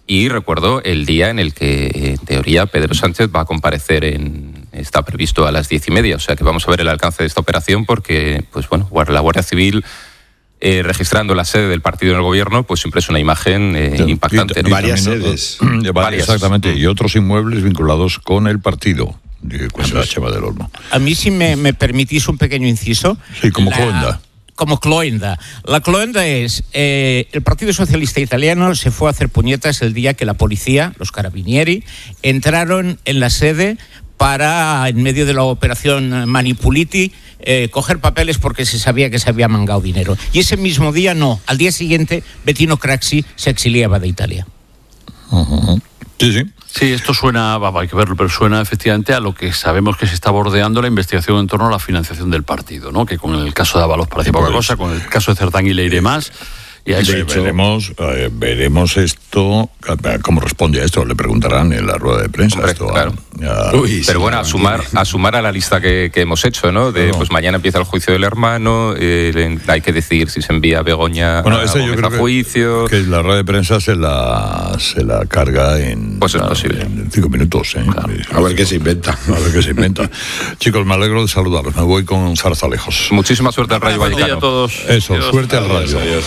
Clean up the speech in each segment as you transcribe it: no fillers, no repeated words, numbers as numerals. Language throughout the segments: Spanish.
Y recuerdo el día en el que, en teoría, Pedro Sánchez va a comparecer está previsto a las 10:30, o sea que vamos a ver el alcance de esta operación porque, pues bueno, la Guardia Civil registrando la sede del partido en el gobierno, pues siempre es una imagen impactante, ¿no? Varias sedes. Varias. Exactamente, y otros inmuebles vinculados con el partido. Chema del Olmo. A mí, si me permitís un pequeño inciso. Sí, como Cloenda. Como Cloenda. La Cloenda es, el Partido Socialista Italiano se fue a hacer puñetas el día que la policía, los carabinieri, entraron en la sede para, en medio de la operación Manipuliti, coger papeles porque se sabía que se había mangado dinero. Y ese mismo día no, al día siguiente Bettino Craxi se exiliaba de Italia. Uh-huh. Sí. Sí, esto suena, hay que verlo, pero suena efectivamente a lo que sabemos que se está bordeando la investigación en torno a la financiación del partido, ¿no? Que con el caso de Ábalos parece poca cosa, con el caso de Cerdán y Leire más. Y a eso veremos esto, cómo responde a esto, le preguntarán en la rueda de prensa. Hombre, esto claro. Pero bueno, a sumar a la lista que hemos hecho, ¿no? Pues mañana empieza el juicio del hermano, hay que decidir si se envía a Begoña a juicio. Que la rueda de prensa se la carga en, pues es posible. En 5 minutos. Claro. A ver qué se inventa. Chicos, me alegro de saludaros. Me voy con Zarzalejos. Muchísima suerte al Rayo Vallecano. A todos. Eso, suerte al Rayo. Adiós.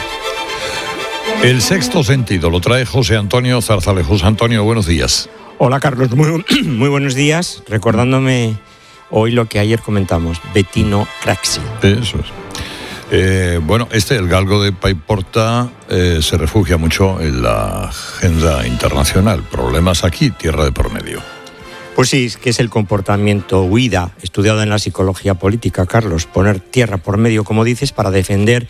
El sexto sentido lo trae José Antonio Zarzalejos. Antonio, buenos días. Hola, Carlos, muy buenos días. Recordándome hoy lo que ayer comentamos, Bettino Craxi. Eso es. El galgo de Paiporta se refugia mucho en la agenda internacional. Problemas aquí, tierra de por medio. Pues sí, es que es el comportamiento huida, estudiado en la psicología política, Carlos. Poner tierra por medio, como dices, para defender,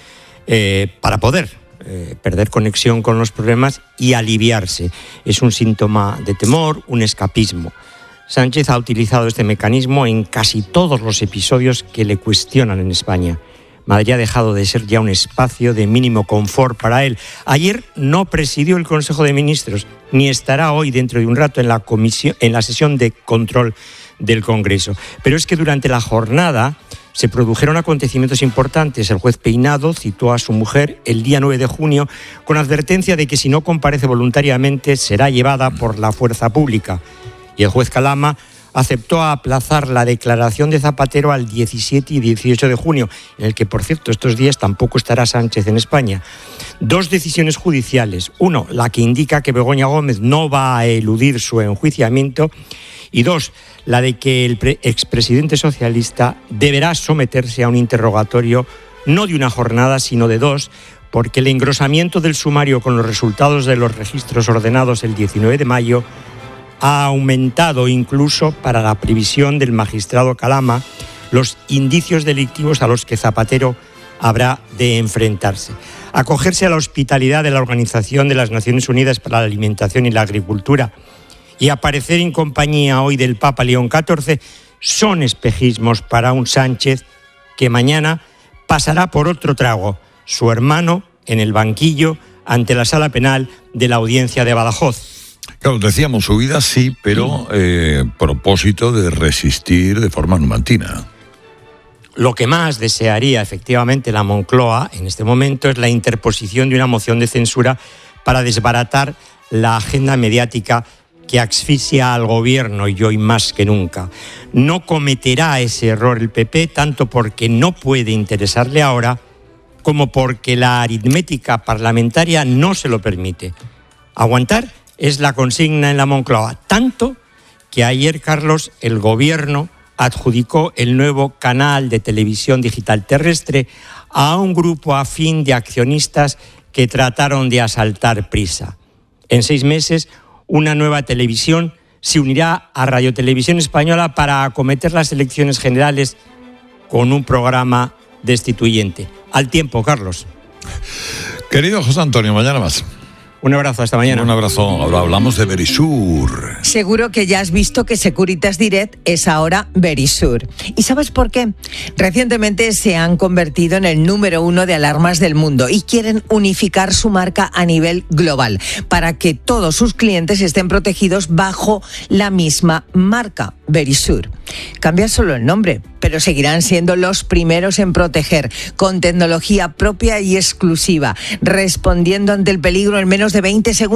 para poder perder conexión con los problemas y aliviarse. Es un síntoma de temor, un escapismo. Sánchez ha utilizado este mecanismo en casi todos los episodios que le cuestionan en España. Madrid ha dejado de ser ya un espacio de mínimo confort para él. Ayer no presidió el Consejo de Ministros, ni estará hoy dentro de un rato en la sesión de control del Congreso. Pero es que durante la jornada se produjeron acontecimientos importantes. El juez Peinado citó a su mujer el día 9 de junio con advertencia de que si no comparece voluntariamente será llevada por la fuerza pública. Y el juez Calama aceptó aplazar la declaración de Zapatero al 17 y 18 de junio, en el que, por cierto, estos días tampoco estará Sánchez en España. 2 decisiones judiciales. 1, la que indica que Begoña Gómez no va a eludir su enjuiciamiento. Y 2, la de que el expresidente socialista deberá someterse a un interrogatorio, no de una jornada, sino de 2, porque el engrosamiento del sumario con los resultados de los registros ordenados el 19 de mayo ha aumentado incluso para la previsión del magistrado Calama los indicios delictivos a los que Zapatero habrá de enfrentarse. Acogerse a la hospitalidad de la Organización de las Naciones Unidas para la Alimentación y la Agricultura y aparecer en compañía hoy del Papa León XIV son espejismos para un Sánchez que mañana pasará por otro trago, su hermano en el banquillo ante la sala penal de la Audiencia de Badajoz. Claro, decíamos huida sí, pero propósito de resistir de forma numantina. Lo que más desearía efectivamente la Moncloa en este momento es la interposición de una moción de censura para desbaratar la agenda mediática que asfixia al gobierno y hoy más que nunca. No cometerá ese error el PP tanto porque no puede interesarle ahora como porque la aritmética parlamentaria no se lo permite. Aguantar es la consigna en la Moncloa, tanto que ayer, Carlos, el gobierno adjudicó el nuevo canal de televisión digital terrestre a un grupo afín de accionistas que trataron de asaltar Prisa. En 6 meses, una nueva televisión se unirá a Radio Televisión Española para acometer las elecciones generales con un programa destituyente. Al tiempo, Carlos. Querido José Antonio, mañana más. Un abrazo, hasta mañana. Un abrazo. Ahora hablamos de Verisur. Seguro que ya has visto que Securitas Direct es ahora Verisur. ¿Y sabes por qué? Recientemente se han convertido en el número 1 de alarmas del mundo y quieren unificar su marca a nivel global para que todos sus clientes estén protegidos bajo la misma marca, Verisur. Cambia solo el nombre, pero seguirán siendo los primeros en proteger, con tecnología propia y exclusiva, respondiendo ante el peligro en menos de 20 segundos.